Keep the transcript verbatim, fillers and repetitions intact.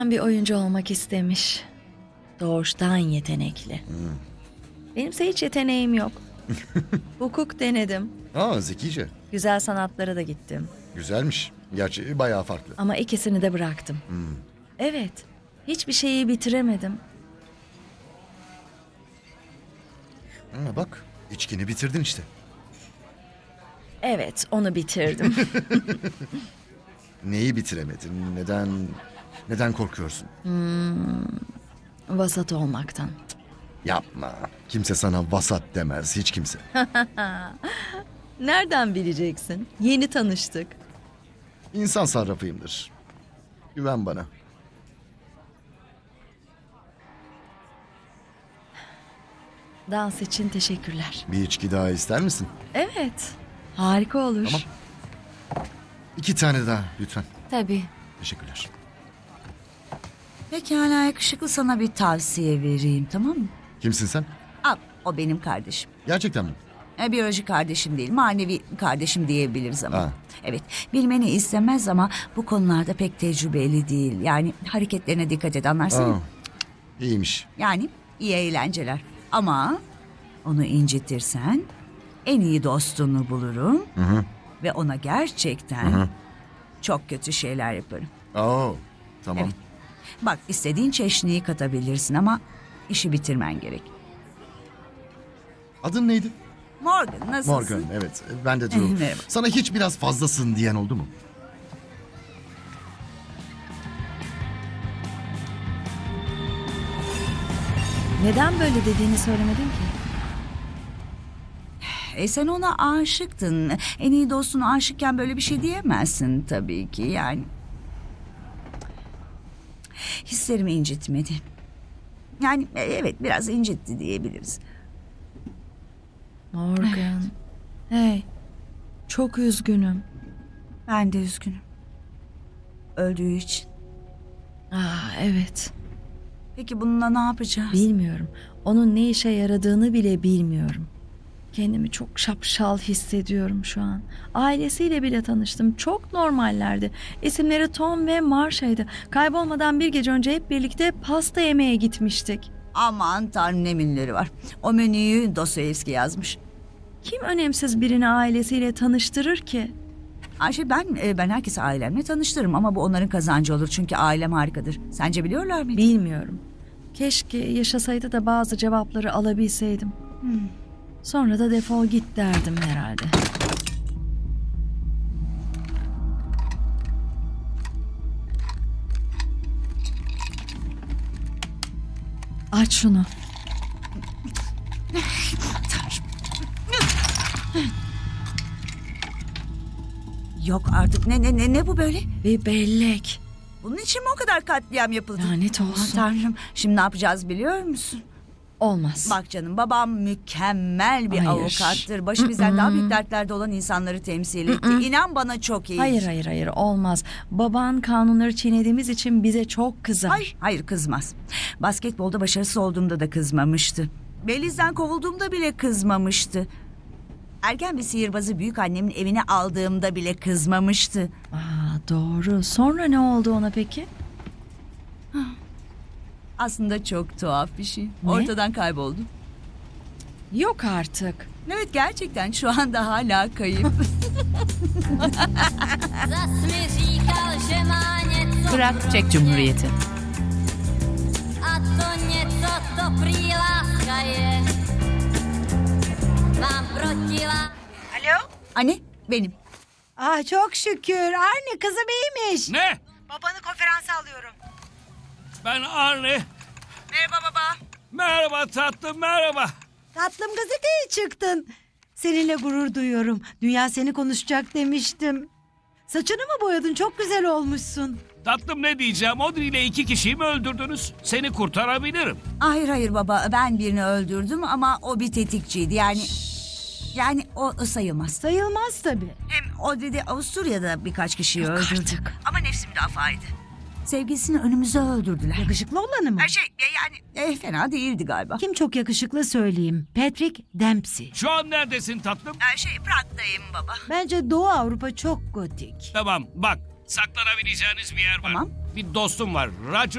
Bir oyuncu olmak istemiş. Doğuştan yetenekli. Benimse hiç yeteneğim yok. Hukuk denedim. Aa, zekice. Güzel sanatlara da gittim. Güzelmiş. Gerçi bayağı farklı. Ama ikisini de bıraktım. Evet. Hiçbir şeyi bitiremedim. Ha, bak, içkini bitirdin işte. Evet, onu bitirdim. Neyi bitiremedin? Neden neden korkuyorsun? Vasat olmaktan. Yapma. Kimse sana vasat demez, hiç kimse. Nereden bileceksin? Yeni tanıştık. İnsan sarrafıyımdır. Güven bana. Dans için teşekkürler. Bir içki daha ister misin? Evet. Harika olur. Tamam. İki tane daha lütfen. Tabii. Teşekkürler. Pekala yakışıklı, sana bir tavsiye vereyim, tamam mı? Kimsin sen? Al, o benim kardeşim. Gerçekten mi? E, biyolojik kardeşim değil, manevi kardeşim diyebiliriz ama. Ha. Evet, bilmeni istemez ama bu konularda pek tecrübeli değil. Yani hareketlerine dikkat et, anlarsın Aa, mı? iyiymiş. Yani iyi eğlenceler. Ama onu incitirsen en iyi dostunu bulurum. Hı hı. Ve ona gerçekten Hı hı. çok kötü şeyler yaparım. Oo, tamam. Evet. Bak, istediğin çeşniyi katabilirsin ama işi bitirmen gerek. Adın neydi? Morgan, nasılsın? Morgan, evet. Ben de Drew. Merhaba. Sana hiç biraz fazlasın diyen oldu mu? Neden böyle dediğini söylemedin ki? E sen ona aşıktın. En iyi dostuna aşıkken böyle bir şey diyemezsin tabii ki yani. Hislerimi incitmedi. Yani e, evet, biraz incitti diyebiliriz. Morgan. Hey. Çok üzgünüm. Ben de üzgünüm. Öldüğü için. Aa, evet. Peki bununla ne yapacağız? Bilmiyorum. Onun ne işe yaradığını bile bilmiyorum. Kendimi çok şapşal hissediyorum şu an. Ailesiyle bile tanıştım. Çok normallerdi. İsimleri Tom ve Marsha'ydı. Kaybolmadan bir gece önce hep birlikte pasta yemeye gitmiştik. Aman tanrım, ne minleri var. O menüyü Dostoyevski yazmış. Kim önemsiz birini ailesiyle tanıştırır ki? Ayşe, ben e, ben herkesi ailemle tanıştırırım ama bu onların kazancı olur çünkü ailem harikadır. Sence biliyorlar mıydı? Bilmiyorum. Keşke yaşasaydı da bazı cevapları alabilseydim. Sonra da defol git derdim herhalde. Aç şunu. Yok artık, ne ne ne ne bu böyle? Bir bellek. Bunun için mi o kadar katliam yapıldı? Lanet Aman olsun. tanrım, şimdi ne yapacağız biliyor musun? Olmaz. Bak canım, babam mükemmel bir Hayır. avukattır. Başı bizden daha büyük dertlerde olan insanları temsil etti. İnan bana, çok iyi. Hayır hayır hayır olmaz. Baban kanunları çiğnediğimiz için bize çok kızar. Hayır, hayır kızmaz. Basketbolda başarısız olduğumda da kızmamıştı. Beliz'den kovulduğumda bile kızmamıştı. Ergen bir sihirbazı büyük annemin evine aldığımda bile kızmamıştı. Aa, doğru. Sonra ne oldu ona peki? Aslında çok tuhaf bir şey. Ne? Ortadan kayboldu. Yok artık. Evet, gerçekten şu anda hala kayıp. Zas mi říkal, že má něco Irak Çek Cumhuriyeti. a to něco to prý láska je. Mám proti lá... Alo? Anne, benim. Ah çok şükür. Arne kızım iyiymiş. Ne? Babanı konferansa alıyorum. Ben Arne. Merhaba baba. Merhaba tatlım, merhaba. Tatlım, gazeteye çıktın. Seninle gurur duyuyorum. Dünya seni konuşacak demiştim. Saçını mı boyadın? Çok güzel olmuşsun. Tatlım, ne diyeceğim? Audrey ile iki kişiyi mi öldürdünüz? Seni kurtarabilirim. Hayır hayır baba, ben birini öldürdüm ama o bir tetikçiydi. Yani yani o sayılmaz. Sayılmaz tabii. Hem o dedi Avusturya'da birkaç kişiyi öldürdü. artık. Ama nefsi müdafaydı. Sevgilisini önümüze öldürdüler. Yakışıklı olanı mı? Her şey e, yani e, fena değildi galiba. Kim çok yakışıklı söyleyeyim. Patrick Dempsey. Şu an neredesin tatlım? Her şey Prag'dayım baba. Bence Doğu Avrupa çok gotik. Tamam, bak. Saklanabileceğiniz bir yer var. Tamam. Bir dostum var. Roger